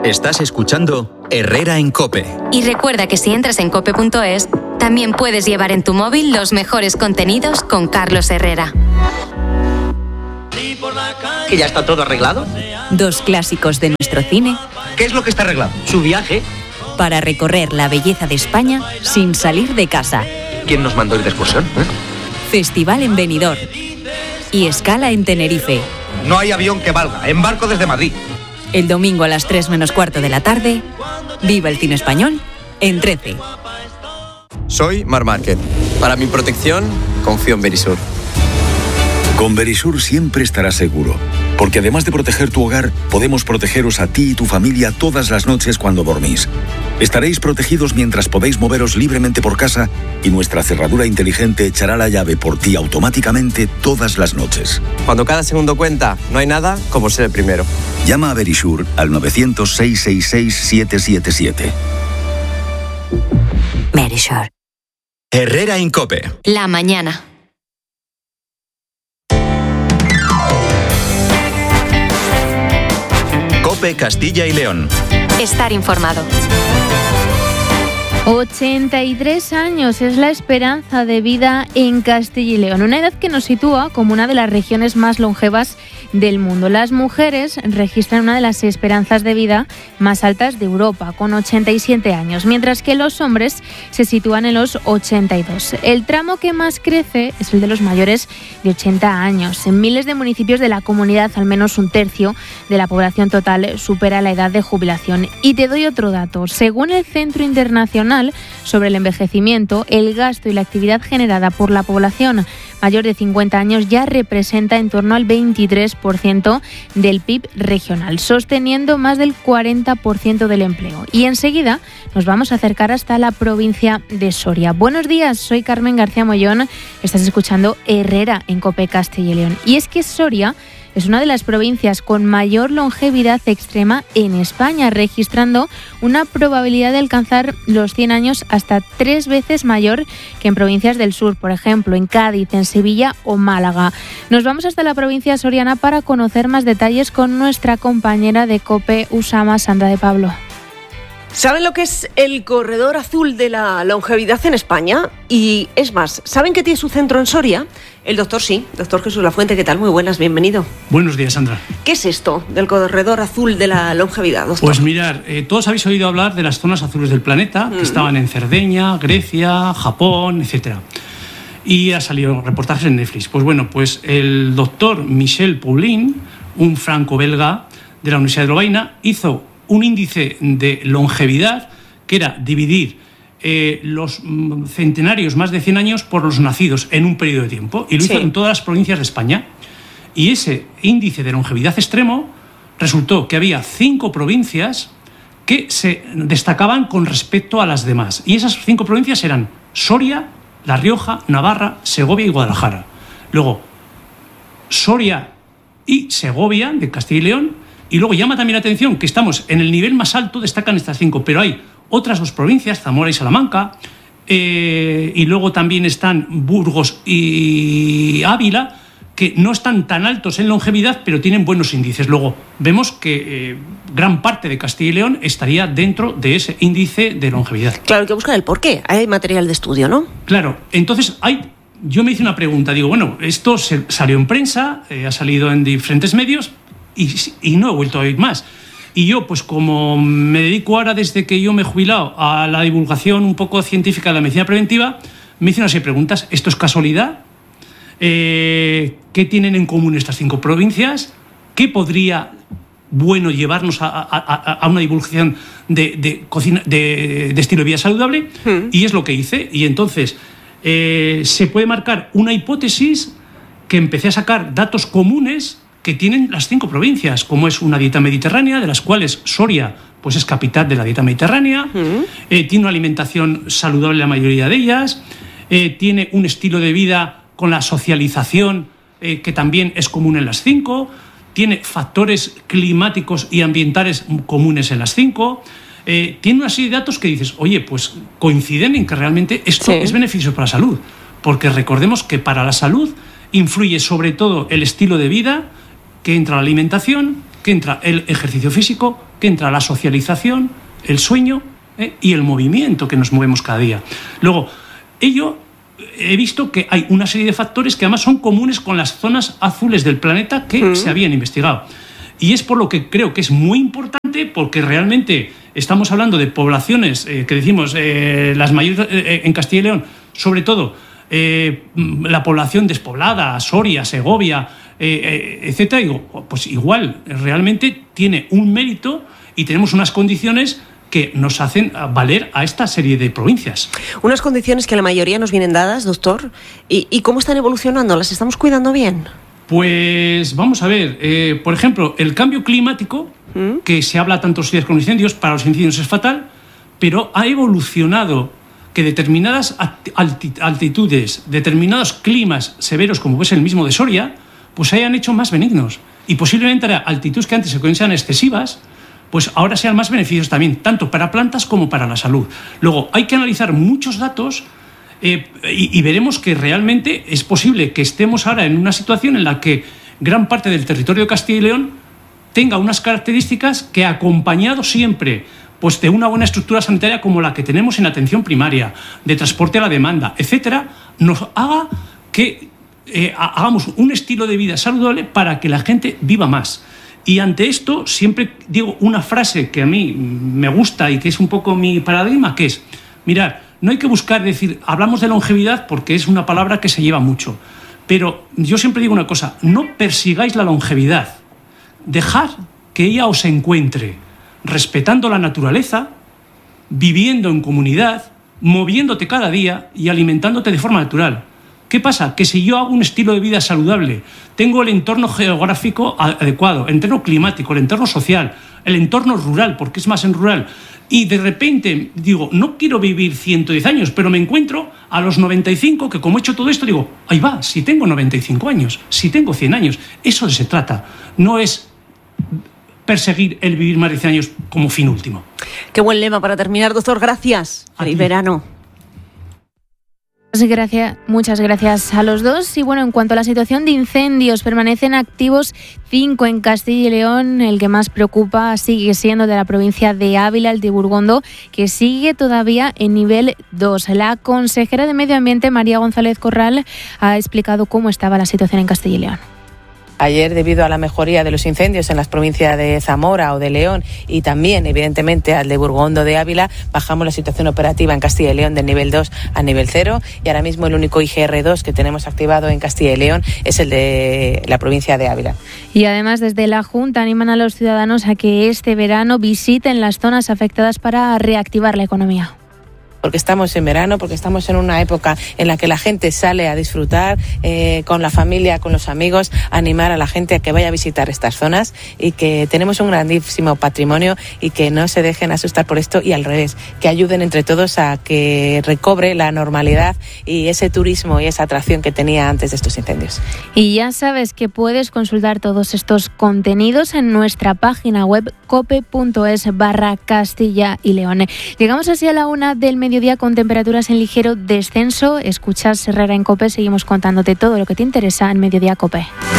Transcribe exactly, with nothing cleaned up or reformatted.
Estás escuchando Herrera en COPE. Y recuerda que si entras en cope punto es, también puedes llevar en tu móvil los mejores contenidos con Carlos Herrera. ¿Que ya está todo arreglado? Dos clásicos de nuestro cine. ¿Qué es lo que está arreglado? Su viaje. Para recorrer la belleza de España sin salir de casa. ¿Quién nos mandó ir de excursión? ¿Eh? Festival en Benidorm. Y escala en Tenerife. No hay avión que valga. Embarco desde Madrid. El domingo a las tres menos cuarto de la tarde, viva el cine español en trece. Soy Mar Márquez. Para mi protección, confío en Verisur. Con Verisur siempre estarás seguro, porque además de proteger tu hogar, podemos protegeros a ti y tu familia todas las noches cuando dormís. Estaréis protegidos mientras podéis moveros libremente por casa y nuestra cerradura inteligente echará la llave por ti automáticamente todas las noches. Cuando cada segundo cuenta, no hay nada como ser el primero. Llama a Verisur al nueve cero cero, seis seis seis, siete siete siete. Verisur. Herrera en COPE. La mañana. COPE Castilla y León. Estar informado. ochenta y tres años es la esperanza de vida en Castilla y León, una edad que nos sitúa como una de las regiones más longevas del mundo. Las mujeres registran una de las esperanzas de vida más altas de Europa, con ochenta y siete años, mientras que los hombres se sitúan en los ochenta y dos. El tramo que más crece es el de los mayores de ochenta años. En miles de municipios de la comunidad, al menos un tercio de la población total supera la edad de jubilación. Y te doy otro dato. Según el Centro Internacional sobre el Envejecimiento, el gasto y la actividad generada por la población mayor de cincuenta años ya representa en torno al veintitrés por ciento del P I B regional, sosteniendo más del cuarenta por ciento del empleo. Y enseguida nos vamos a acercar hasta la provincia de Soria. Buenos días, soy Carmen García Mollón, estás escuchando Herrera en COPE Castilla y León. Y es que Soria es una de las provincias con mayor longevidad extrema en España, registrando una probabilidad de alcanzar los cien años hasta tres veces mayor que en provincias del sur, por ejemplo, en Cádiz, en Sevilla o Málaga. Nos vamos hasta la provincia soriana para conocer más detalles con nuestra compañera de COPE, Usama, Sandra de Pablo. ¿Saben lo que es el corredor azul de la longevidad en España? Y es más, ¿saben que tiene su centro en Soria? El doctor sí, doctor Jesús Lafuente, ¿qué tal? Muy buenas, bienvenido. Buenos días, Sandra. ¿Qué es esto del corredor azul de la longevidad, doctor? Pues mirar, eh, todos habéis oído hablar de las zonas azules del planeta, que mm. estaban en Cerdeña, Grecia, Japón, etcétera. Y ha salido reportajes en Netflix. Pues bueno, pues el doctor Michel Poulin, un franco-belga de la Universidad de Lovaina, hizo un índice de longevidad que era dividir eh, los centenarios más de cien años por los nacidos en un periodo de tiempo, y lo sí. hizo en todas las provincias de España. Y ese índice de longevidad extremo resultó que había cinco provincias que se destacaban con respecto a las demás, y esas cinco provincias eran Soria, La Rioja, Navarra, Segovia y Guadalajara. Luego Soria y Segovia de Castilla y León. Y luego llama también la atención que estamos en el nivel más alto, destacan estas cinco, pero hay otras dos provincias, Zamora y Salamanca, eh, y luego también están Burgos y Ávila, que no están tan altos en longevidad, pero tienen buenos índices. Luego vemos que eh, gran parte de Castilla y León estaría dentro de ese índice de longevidad. Claro, hay que buscar el porqué. Hay material de estudio, ¿no? Claro, entonces hay... Yo me hice una pregunta, digo, bueno, esto se salió en prensa, eh, ha salido en diferentes medios, Y, y no he vuelto a oír más. Y yo, pues como me dedico ahora, desde que yo me he jubilado, a la divulgación un poco científica de la medicina preventiva, me hice una serie de preguntas. ¿Esto es casualidad? Eh, ¿Qué tienen en común estas cinco provincias? ¿Qué podría, bueno, llevarnos a, a, a una divulgación de, de, cocina, de, de estilo de vida saludable? Mm. Y es lo que hice. Y entonces eh, se puede marcar una hipótesis que empecé a sacar datos comunes que tienen las cinco provincias, como es una dieta mediterránea, de las cuales Soria pues es capital de la dieta mediterránea, uh-huh. eh, tiene una alimentación saludable la mayoría de ellas, eh, tiene un estilo de vida con la socialización eh, que también es común en las cinco, tiene factores climáticos y ambientales comunes en las cinco, eh, tiene una serie de datos que dices, oye, pues coinciden en que realmente esto sí. es beneficioso para la salud, porque recordemos que para la salud influye sobre todo el estilo de vida, que entra la alimentación, que entra el ejercicio físico, que que entra la socialización, el sueño ¿eh? y el movimiento que nos movemos cada día. Luego, ello he visto que hay una serie de factores que además son comunes con las zonas azules del planeta que mm. se habían investigado. Y es por lo que creo que es muy importante, porque realmente estamos hablando de poblaciones eh, que decimos, eh, las mayores eh, en Castilla y León, sobre todo eh, la población despoblada, Soria, Segovia, eh, eh, etcétera. Digo, pues igual, realmente tiene un mérito y tenemos unas condiciones que nos hacen valer a esta serie de provincias. Unas condiciones que la mayoría nos vienen dadas, doctor. ¿Y, y cómo están evolucionando? ¿Las estamos cuidando bien? Pues vamos a ver, eh, por ejemplo, el cambio climático, ¿Mm? que se habla tantos días con incendios, para los incendios es fatal, pero ha evolucionado que determinadas altitudes, determinados climas severos, como es el mismo de Soria, pues se hayan hecho más benignos. Y posiblemente altitudes que antes se consideran excesivas, pues ahora sean más beneficios también, tanto para plantas como para la salud. Luego, hay que analizar muchos datos eh, y, y veremos que realmente es posible que estemos ahora en una situación en la que gran parte del territorio de Castilla y León tenga unas características que, acompañado siempre pues, de una buena estructura sanitaria como la que tenemos en atención primaria, de transporte a la demanda, etcétera, nos haga que eh, hagamos un estilo de vida saludable para que la gente viva más. Y ante esto siempre digo una frase que a mí me gusta y que es un poco mi paradigma, que es, mirad, no hay que buscar decir, hablamos de longevidad porque es una palabra que se lleva mucho, pero yo siempre digo una cosa, no persigáis la longevidad, dejad que ella os encuentre, respetando la naturaleza, viviendo en comunidad, moviéndote cada día y alimentándote de forma natural. ¿Qué pasa? Que si yo hago un estilo de vida saludable, tengo el entorno geográfico adecuado, el entorno climático, el entorno social, el entorno rural, porque es más en rural, y de repente digo, no quiero vivir ciento diez años, pero me encuentro a los noventa y cinco, que como he hecho todo esto, digo, ahí va, si tengo noventa y cinco años, si tengo cien años, eso se trata, no es perseguir el vivir más de cien años como fin último. Qué buen lema para terminar, doctor, gracias. Feliz verano. Gracias, muchas gracias a los dos. Y bueno, en cuanto a la situación de incendios, permanecen activos cinco en Castilla y León. El que más preocupa sigue siendo de la provincia de Ávila, el de Burgondo, que sigue todavía en nivel dos. La consejera de Medio Ambiente, María González Corral, ha explicado cómo estaba la situación en Castilla y León. Ayer, debido a la mejoría de los incendios en las provincias de Zamora o de León y también, evidentemente, al de Burgondo de Ávila, bajamos la situación operativa en Castilla y León del nivel dos a nivel cero y ahora mismo el único I G R dos que tenemos activado en Castilla y León es el de la provincia de Ávila. Y además, desde la Junta animan a los ciudadanos a que este verano visiten las zonas afectadas para reactivar la economía. Porque estamos en verano, porque estamos en una época en la que la gente sale a disfrutar eh, con la familia, con los amigos, animar a la gente a que vaya a visitar estas zonas y que tenemos un grandísimo patrimonio y que no se dejen asustar por esto y al revés, que ayuden entre todos a que recobre la normalidad y ese turismo y esa atracción que tenía antes de estos incendios. Y ya sabes que puedes consultar todos estos contenidos en nuestra página web cope.es barra Castilla y León. Llegamos así a la una del mediodía con temperaturas en ligero descenso. Escuchas Herrera en Cope, seguimos contándote todo lo que te interesa en Mediodía Cope.